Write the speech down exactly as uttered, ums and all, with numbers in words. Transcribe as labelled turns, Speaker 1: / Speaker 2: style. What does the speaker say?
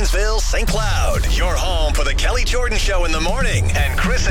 Speaker 1: Burnsville, Saint Cloud. Your home for the Kelly Jordan Show in the morning and Chris